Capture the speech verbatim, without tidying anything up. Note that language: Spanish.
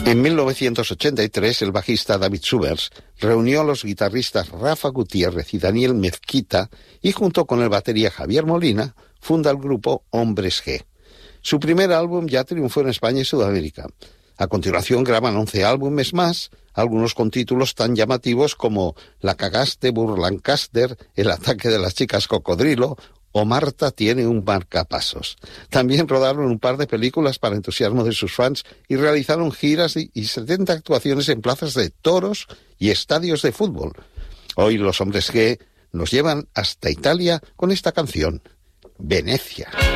En mil novecientos ochenta y tres, el bajista David Subers reunió a los guitarristas Rafa Gutiérrez y Daniel Mezquita y junto con el batería Javier Molina funda el grupo Hombres G. Su primer álbum ya triunfó en España y Sudamérica. A continuación graban once álbumes más, algunos con títulos tan llamativos como La cagaste, Burlancaster, El ataque de las chicas cocodrilo o Marta tiene un marcapasos. También rodaron un par de películas para entusiasmo de sus fans y realizaron giras y setenta actuaciones en plazas de toros y estadios de fútbol. Hoy los Hombres G nos llevan hasta Italia con esta canción, Venecia.